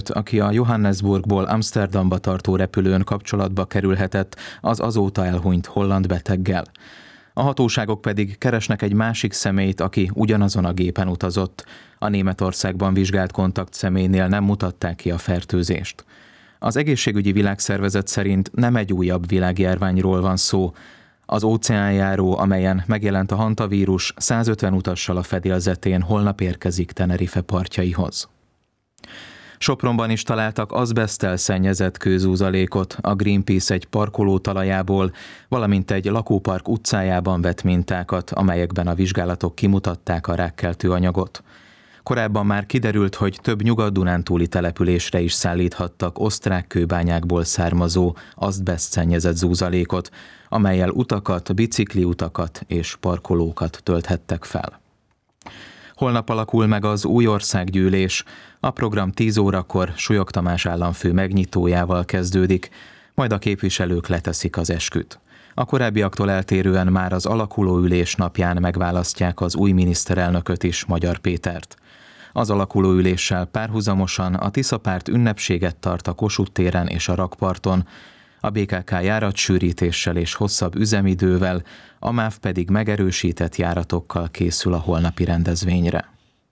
aki a Johannesburgból Amsterdamba tartó repülőn kapcsolatba kerülhetett az azóta elhunyt holland beteggel. A hatóságok pedig keresnek egy másik személyt, aki ugyanazon a gépen utazott. A Németországban vizsgált kontaktszemélynél nem mutatták ki a fertőzést. Az Egészségügyi Világszervezet szerint nem egy újabb világjárványról van szó. Az óceánjáró, amelyen megjelent a hantavírus, 150 utassal a fedélzetén holnap érkezik Tenerife partjaihoz. Sopronban is találtak azbeszttel szennyezett kőzúzalékot, a Greenpeace egy parkoló talajából, valamint egy lakópark utcájában vett mintákat, amelyekben a vizsgálatok kimutatták a rákkeltő anyagot. Korábban már kiderült, hogy több nyugat-dunántúli településre is szállíthattak osztrák kőbányákból származó azbeszt szennyezett zúzalékot, amellyel utakat, bicikliutakat és parkolókat tölthettek fel. Holnap alakul meg az új országgyűlés. A program 10 órakor Súlyog Tamás államfő megnyitójával kezdődik, majd a képviselők leteszik az esküt. A korábbiaktól eltérően már az alakuló ülés napján megválasztják az új miniszterelnököt is, Magyar Pétert. Az alakuló üléssel párhuzamosan a Tisza párt ünnepséget tart a Kossuth téren és a rakparton, a BKK járatsűrítéssel és hosszabb üzemidővel, a MÁV pedig megerősített járatokkal készül a holnapi rendezvényre.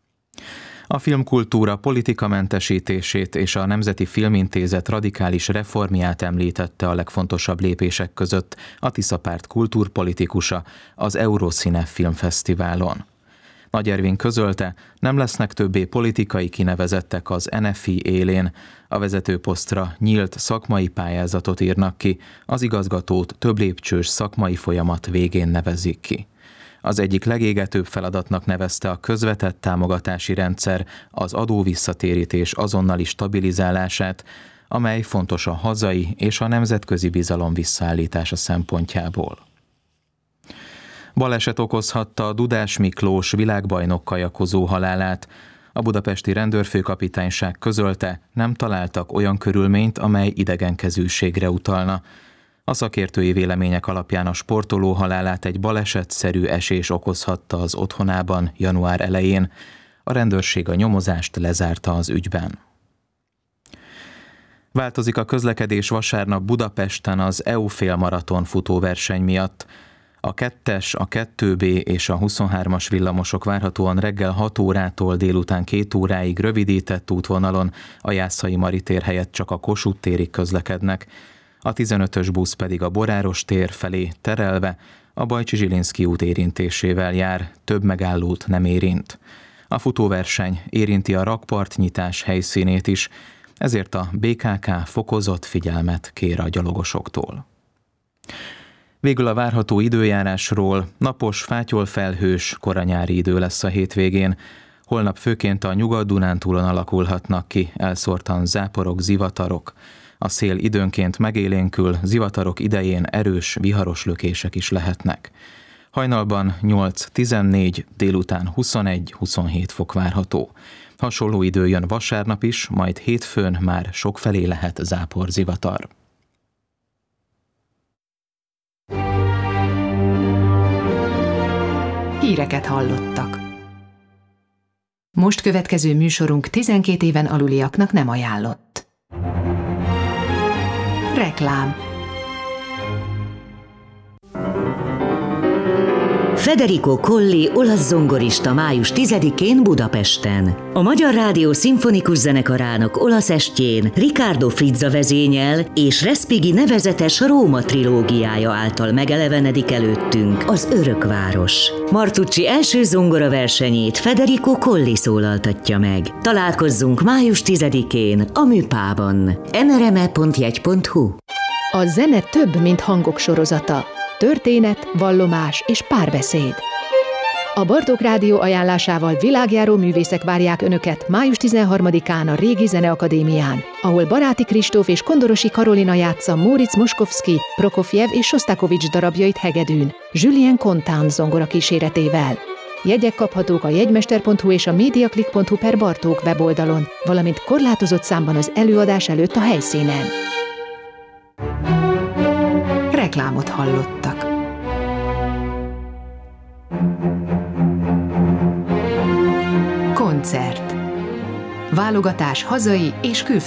A filmkultúra politikamentesítését és a Nemzeti Filmintézet radikális reformját említette a legfontosabb lépések között a Tisza párt kultúrpolitikusa az Eurocine Filmfesztiválon. Nagy Ervin közölte, nem lesznek többé politikai kinevezettek az NFI élén, a vezetőposztra nyílt szakmai pályázatot írnak ki, az igazgatót több lépcsős szakmai folyamat végén nevezik ki. Az egyik legégetőbb feladatnak nevezte a közvetett támogatási rendszer, az adóvisszatérítés azonnali stabilizálását, amely fontos a hazai és a nemzetközi bizalom visszaállítása szempontjából. Baleset okozhatta a Dudás Miklós világbajnok kajakozó halálát. A budapesti rendőrfőkapitányság közölte, nem találtak olyan körülményt, amely idegenkezűségre utalna. A szakértői vélemények alapján a sportoló halálát egy balesetszerű esés okozhatta az otthonában január elején. A rendőrség a nyomozást lezárta az ügyben. Változik a közlekedés vasárnap Budapesten az EU félmaraton futóverseny miatt. A 2-es, a 2B és a 23-as villamosok várhatóan reggel 6 órától délután 2 óráig rövidített útvonalon, a Jászai Mari tér helyett csak a Kossuth térig közlekednek. A 15-ös busz pedig a Boráros tér felé terelve a Bajcsy-Zsilinszky út érintésével jár, több megállót nem érint. A futóverseny érinti a rakpartnyitás helyszínét is, ezért a BKK fokozott figyelmet kér a gyalogosoktól. Végül a várható időjárásról: napos, fátyolfelhős, koranyári idő lesz a hétvégén. Holnap főként a Nyugat-Dunántúlon alakulhatnak ki elszórtan záporok, zivatarok. A szél időnként megélénkül, zivatarok idején erős, viharos lökések is lehetnek. Hajnalban 8-14, délután 21-27 fok várható. Hasonló idő jön vasárnap is, majd hétfőn már sokfelé lehet zápor-zivatar. Híreket hallottak. Most következő műsorunk 12 éven aluliaknak nem ajánlott. Reklám. Federico Colli olasz zongorista május 10-én Budapesten. A Magyar Rádió Szimfonikus Zenekarának olasz estjén Riccardo Frizza vezényel és Respighi nevezetes Róma trilógiája által megelevenedik előttünk az Örökváros. Martucci első zongoraversenyét Federico Colli szólaltatja meg. Találkozzunk május 10-én a Műpában. nrme.jegy.hu. A zene több, mint hangok sorozata. Történet, vallomás és párbeszéd. A Bartók Rádió ajánlásával világjáró művészek várják Önöket május 13-án a Régi Zeneakadémián, ahol Baráti Kristóf és Kondorosi Karolina játsza Móricz Moskovszky, Prokofjev és Sostakovics darabjait hegedűn, Julien Contant zongora kíséretével. Jegyek kaphatók a jegymester.hu és a mediaclick.hu/Bartók weboldalon, valamint korlátozott számban az előadás előtt a helyszínen. Reklámot hallottak. Koncert. Válogatás hazai és külföldi